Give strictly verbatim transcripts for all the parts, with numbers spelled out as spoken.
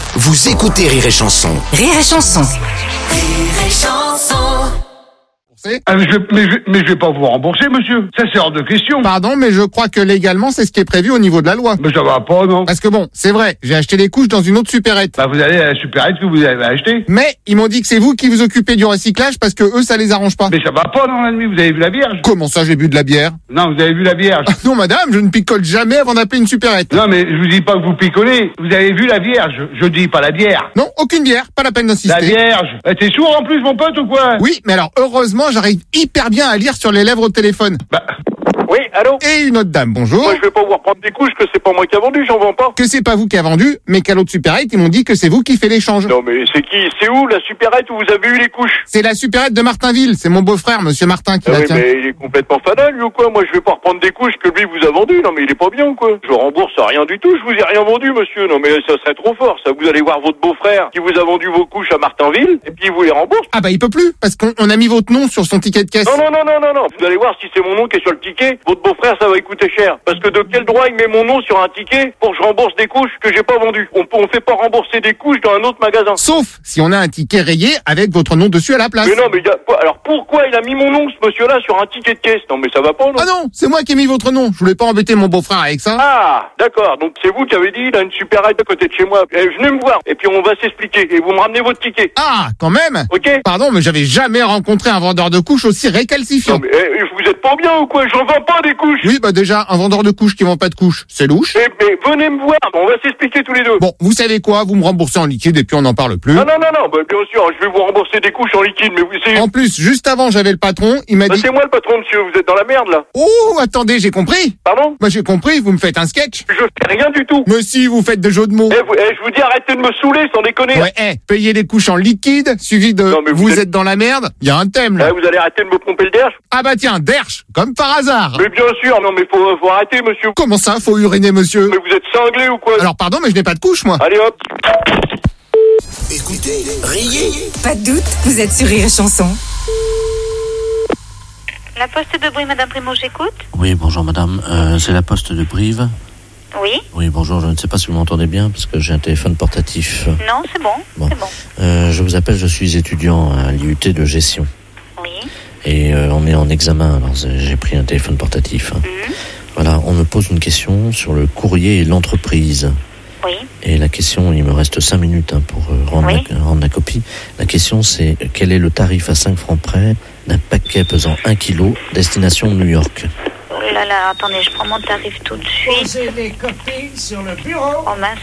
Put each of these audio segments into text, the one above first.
Vous écoutez Rire et Chanson. Rire et Chanson. Rire et Chanson. Ah, mais, je, mais, je, mais je vais pas vous rembourser, monsieur. Ça, c'est hors de question. Pardon, mais je crois que légalement, c'est ce qui est prévu au niveau de la loi. Mais ça va pas, non? Parce que bon, c'est vrai, j'ai acheté les couches dans une autre supérette. Bah, vous allez à la supérette que vous avez acheté. Mais ils m'ont dit que c'est vous qui vous occupez du recyclage parce que eux, ça les arrange pas. Mais ça va pas dans la nuit, vous avez vu la Vierge? Comment ça, j'ai bu de la bière? Non, vous avez vu la Vierge. Ah non, madame, je ne picole jamais avant d'appeler une supérette. Non, mais je vous dis pas que vous picolez. Vous avez vu la Vierge. Je dis pas la bière. Non, aucune bière, pas la peine d'insister. La Vierge. Eh, t'es sourd en plus, mon pote, ou quoi? Oui, mais alors, heureusement, j'arrive hyper bien à lire sur les lèvres au téléphone. Bah, Oui, allô? Et une autre dame, bonjour. Moi, je vais pas vous reprendre des couches que c'est pas moi qui a vendu, j'en vends pas. Que c'est pas vous qui a vendu, mais qu'à l'autre supérette, ils m'ont dit que c'est vous qui fait l'échange. Non, mais c'est qui? C'est où, la supérette où vous avez eu les couches? C'est la supérette de Martinville, c'est mon beau-frère, monsieur Martin, qui Ah la oui, tient. mais il est complètement fanal, lui, ou quoi? Moi, je vais pas reprendre des couches que lui vous a vendues. Non, mais il est pas bien, ou quoi? Je rembourse rien du tout, je vous ai rien vendu, monsieur. Non, mais ça serait trop fort, ça. Vous allez voir votre beau-frère qui vous a vendu vos couches à Martinville, et puis il vous les rembourse. Ah bah il peut plus, parce qu'on on a mis votre nom sur son ticket de caisse. Non, non, non, non, non, non. Vous allez voir si c'est mon nom qui est sur le ticket, votre beau-frère, ça va lui coûter cher. Parce que de quel droit il met mon nom sur un ticket pour que je rembourse des couches que j'ai pas vendues? On, on fait pas rembourser des couches dans un autre magasin. Sauf si on a un ticket rayé avec votre nom dessus à la place. Mais non, mais il y a quoi? Alors pourquoi il a mis mon nom, ce monsieur-là, sur un ticket de caisse? Non, mais ça va pas, non? Ah non, c'est moi qui ai mis votre nom. Je voulais pas embêter mon beau-frère avec ça. Ah, d'accord. Donc c'est vous qui avez dit, il a une supérette à côté de chez moi. Eh, venez me voir, et puis on va s'expliquer. Et vous me ramenez votre ticket. Ah, quand même. Ok? Pardon, mais j'avais jamais rencontré un vendeur de couches aussi récalcifiant. Non, mais eh, vous êtes pas bien ou quoi? J'en vends pas des couches. Oui, bah déjà, un vendeur de couches qui vend pas de couches, c'est louche. Eh, mais venez me voir, on va s'expliquer tous les deux. Bon, vous savez quoi, vous me remboursez en liquide et puis on n'en parle plus. Ah non, non, non, bah, bien sûr, je vais vous rembourser des couches en liquide, mais vous c'est... En plus, juste avant, j'avais le patron, il m'a Bah, dit... c'est moi le patron, monsieur, vous êtes dans la merde, là. Oh, attendez, j'ai compris. Pardon? Bah j'ai compris, vous me faites un sketch. Je fais rien du tout. Mais si, vous faites des jeux de mots. Eh, vous, eh, je vous dis, arrêtez de me saouler, sans déconner. Ouais, eh, payez les couches en liquide, suivi de Non, mais vous, vous êtes... êtes- dans la merde, il y a un thème là. Eh, vous allez arrêter de me pomper le derche. Ah bah tiens, derche, comme par hasard. Mais bien sûr, non, mais faut, faut arrêter, monsieur. Comment ça, faut uriner, monsieur? Mais vous êtes cinglé ou quoi? Alors pardon, mais je n'ai pas de couche, moi. Allez hop. Écoutez, riez. Pas de doute, vous êtes sur Rire et Chanson. La poste de Brive, Madame Primo, j'écoute. Oui, bonjour madame, euh, c'est la poste de Brive. Oui. Oui, bonjour, je ne sais pas si vous m'entendez bien parce que j'ai un téléphone portatif. Non, c'est bon. Bon. C'est bon. Euh, je vous appelle, je suis étudiant à l'I U T de gestion. Oui. Et euh, on est en examen, alors j'ai pris un téléphone portatif. hein. Mhm. Voilà, on me pose une question sur le courrier et l'entreprise. Oui. Et la question, il me reste cinq minutes hein, pour euh, rendre, Oui. la, rendre la copie. La question c'est, quel est le tarif à cinq francs près d'un paquet pesant un kilo, destination New York? Oh là là, attendez, je prends mon tarif tout de suite. Posez les copies sur le bureau Oh mince.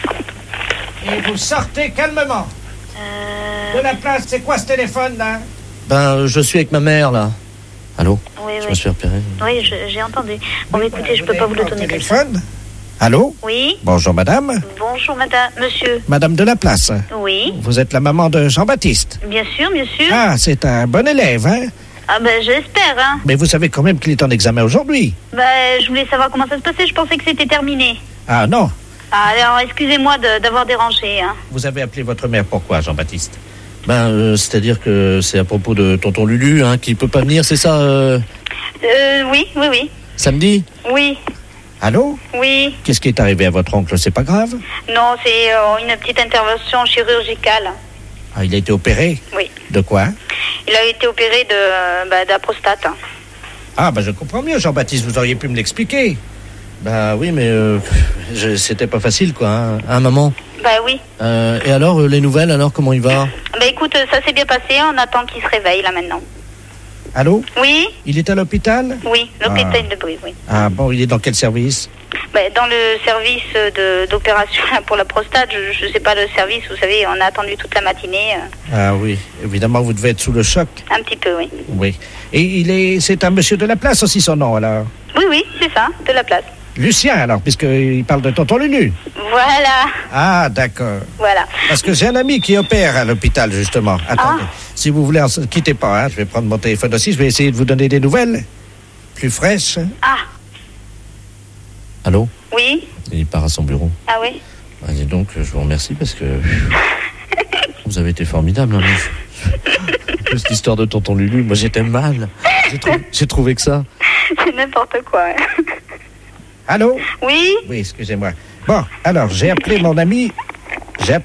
et vous sortez calmement. Euh... De la place, c'est quoi ce téléphone là? Ben, euh, je suis avec ma mère là. Allô? Oui, Je oui. me suis repéré. Oui, je- j'ai entendu. Bon, mais écoutez, je peux pas vous le donner comme ça. téléphone. Allô? Oui. Bonjour madame. Bonjour, madame. Monsieur. Madame de la place. Oui. Vous êtes la maman de Jean-Baptiste. Bien sûr, bien sûr. Ah, c'est un bon élève, hein? Ah ben, j'espère, hein. Mais vous savez quand même qu'il est en examen aujourd'hui. Ben, je voulais savoir comment ça se passait. Je pensais que c'était terminé. Ah non. Ah, alors, excusez-moi de- d'avoir dérangé, hein. Vous avez appelé votre mère pourquoi, Jean-Baptiste? Ben, euh, c'est-à-dire que c'est à propos de tonton Lulu, hein, qui peut pas venir, c'est ça, euh, Euh, oui, oui, oui. samedi? Oui, Allô? oui. Qu'est-ce qui est arrivé à votre oncle? C'est pas grave? Non, c'est euh, une petite intervention chirurgicale. Ah, il a été opéré? Oui. De quoi? Il a été opéré de, euh, bah, de la prostate. Ah, bah je comprends mieux, Jean-Baptiste, vous auriez pu me l'expliquer. Bah oui, mais euh, je- c'était pas facile, quoi, hein, hein, maman? Bah oui. Euh, et alors, euh, les nouvelles, alors, comment il va? Bah écoute, euh, ça s'est bien passé. On attend qu'il se réveille, là, maintenant. Allô? Oui, Il est à l'hôpital? oui. L'hôpital Ah. de Brive, oui. Ah bon, il est dans quel service? Bah, dans le service de, d'opération là, pour la prostate, je, je sais pas le service, vous savez, on a attendu toute la matinée. euh, Ah oui, évidemment, vous devez être sous le choc. un petit peu, oui. Oui. Et il est, c'est un monsieur de la place aussi, son nom, alors? Oui, oui, c'est ça, de la place. Lucien, alors, puisqu'il parle de tonton Lulu. Voilà, Ah, d'accord. voilà. Parce que j'ai un ami qui opère à l'hôpital, justement. Attendez, si vous voulez, ne quittez pas, hein. Je vais prendre mon téléphone aussi, je vais essayer de vous donner des nouvelles. Plus fraîches. Ah, Allô? oui, Il part à son bureau. ah oui. Ah, dis donc, je vous remercie parce que vous avez été formidable. Hein, mais- En plus, l'histoire de tonton Lulu, moi j'étais mal. J'ai, trou- j'ai trouvé que ça. C'est n'importe quoi. hein. Allô? Oui, Oui, excusez-moi. Bon, alors, j'ai appelé mon ami. J'ai appelé